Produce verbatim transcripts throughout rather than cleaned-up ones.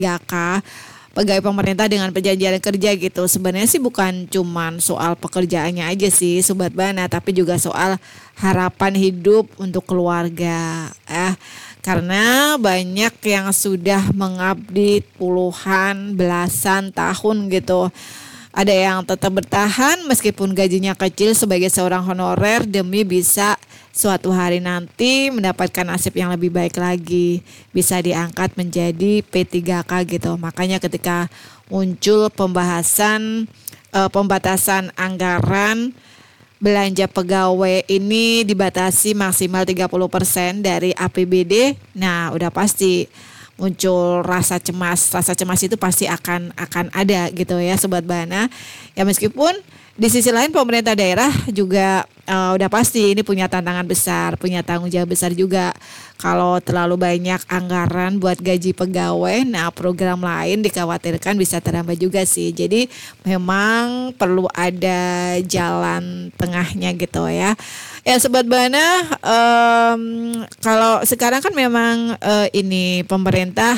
tiga K pegawai pemerintah dengan perjanjian kerja gitu. Sebenarnya sih bukan cuman soal pekerjaannya aja sih Sobat Bana, tapi juga soal harapan hidup untuk keluarga. Eh, karena banyak yang sudah mengabdi puluhan, belasan tahun gitu. Ada yang tetap bertahan meskipun gajinya kecil sebagai seorang honorer demi bisa suatu hari nanti mendapatkan nasib yang lebih baik lagi, bisa diangkat menjadi P tiga K gitu. Makanya ketika muncul pembahasan eh, pembatasan anggaran belanja pegawai ini dibatasi maksimal tiga puluh persen dari A P B D. Nah, udah pasti muncul rasa cemas. Rasa cemas itu pasti akan akan ada gitu ya Sobat Bana. Ya meskipun di sisi lain pemerintah daerah juga uh, udah pasti ini punya tantangan besar, punya tanggung jawab besar juga. Kalau terlalu banyak anggaran buat gaji pegawai, nah program lain dikhawatirkan bisa terhambat juga sih. Jadi memang perlu ada jalan tengahnya gitu ya. Ya Sobat Bana, um, kalau sekarang kan memang uh, ini pemerintah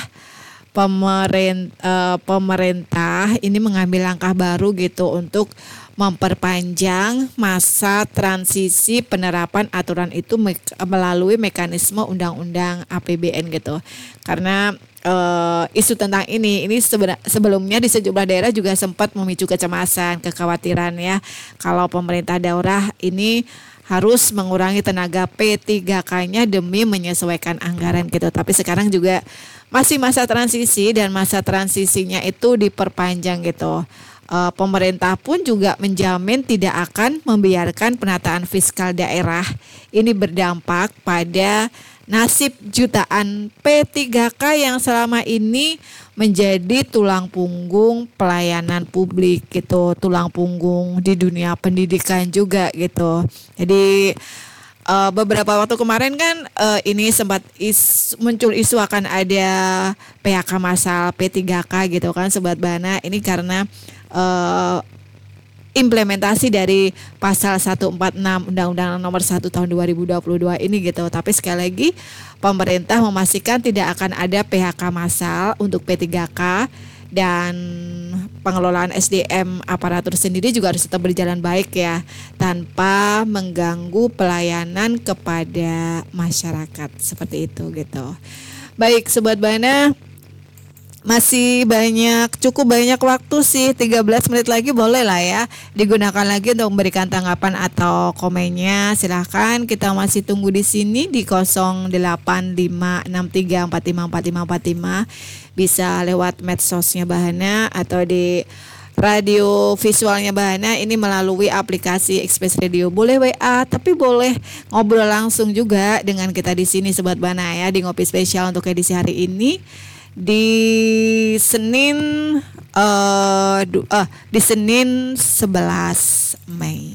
pemerintah uh, pemerintah ini mengambil langkah baru gitu untuk memperpanjang masa transisi penerapan aturan itu me- melalui mekanisme undang-undang A P B N gitu. Karena uh, isu tentang ini ini sebena- sebelumnya di sejumlah daerah juga sempat memicu kecemasan, kekhawatiran ya kalau pemerintah daerah ini harus mengurangi tenaga P tiga K-nya demi menyesuaikan anggaran gitu. Tapi sekarang juga masih masa transisi dan masa transisinya itu diperpanjang gitu. Uh, pemerintah pun juga menjamin tidak akan membiarkan penataan fiskal daerah ini berdampak pada nasib jutaan P tiga K yang selama ini menjadi tulang punggung pelayanan publik gitu, tulang punggung di dunia pendidikan juga gitu. Jadi uh, beberapa waktu kemarin kan uh, ini sempat is, muncul isu akan ada P H K massal P tiga K gitu kan Sobat Bana. Ini karena uh, implementasi dari pasal seratus empat puluh enam Undang-Undang Nomor satu Tahun dua ribu dua puluh dua ini gitu. Tapi sekali lagi pemerintah memastikan tidak akan ada P H K massal untuk P tiga K dan pengelolaan S D M aparatur sendiri juga harus tetap berjalan baik ya tanpa mengganggu pelayanan kepada masyarakat seperti itu gitu. Baik Sobat Bana, masih banyak, cukup banyak waktu sih, tiga belas menit lagi boleh lah ya digunakan lagi untuk memberikan tanggapan atau komennya. Silahkan, kita masih tunggu di sini di nol delapan lima enam tiga empat lima empat lima empat lima. Bisa lewat medsosnya Bahana atau di radio visualnya Bahana ini melalui aplikasi Express Radio. Boleh W A, tapi boleh ngobrol langsung juga dengan kita di sini Sobat Bahana ya, di Ngopi Spesial untuk edisi hari ini. Di Senin uh, du, uh, di Senin sebelas Mei.